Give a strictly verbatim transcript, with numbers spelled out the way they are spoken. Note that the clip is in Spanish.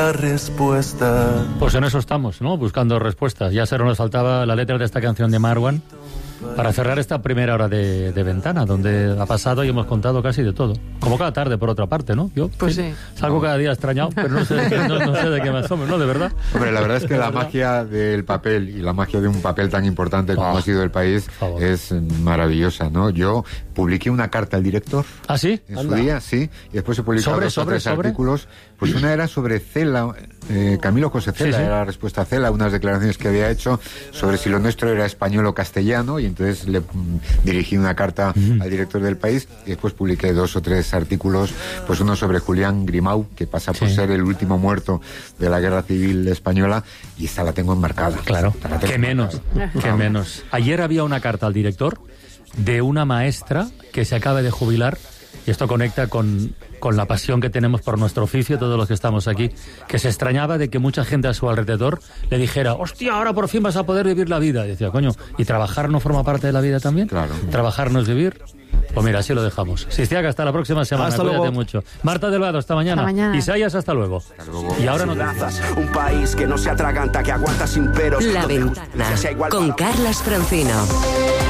respuesta. Pues en eso estamos, ¿no? Buscando respuestas. Ya solo nos faltaba la letra de esta canción de Marwan para cerrar esta primera hora de, de Ventana, donde ha pasado y hemos contado casi de todo. Como cada tarde, por otra parte, ¿no? Yo pues sí. salgo cada día extrañado, pero no sé, de qué, no, no sé de qué más somos, ¿no? De verdad. Hombre, la verdad es que la magia del papel y la magia de un papel tan importante como oh, ha sido El País es maravillosa, ¿no? Yo publiqué una carta al director. ¿Ah, sí? En su día, sí. Y después he publicado ¿Sobre, dos sobre, o tres sobre? artículos. Pues una era sobre Cela, eh, Camilo José Cela, sí, sí. Era la respuesta a Cela, unas declaraciones que había hecho sobre si lo nuestro era español o castellano, y entonces le mm, dirigí una carta mm. al director del País, y después publiqué dos o tres artículos, pues uno sobre Julián Grimau, que pasa por sí. ser el último muerto de la Guerra Civil Española, y esta la tengo enmarcada. Claro, qué menos, qué menos. Ayer había una carta al director de una maestra que se acaba de jubilar, y esto conecta con, con la pasión que tenemos por nuestro oficio, todos los que estamos aquí, que se extrañaba de que mucha gente a su alrededor le dijera, hostia, ahora por fin vas a poder vivir la vida. Y decía, coño, ¿y trabajar no forma parte de la vida también? Claro. ¿Trabajar no es vivir? Pues mira, así lo dejamos. Sistiaga, hasta la próxima semana. Hasta Cuídate luego. mucho. Marta Delgado, hasta mañana. Hasta mañana. Isaías, hasta luego. Hasta luego. Y ahora no te... Un país que no se atraganta, que aguanta sin peros. La Ventana, con Carlas Francino.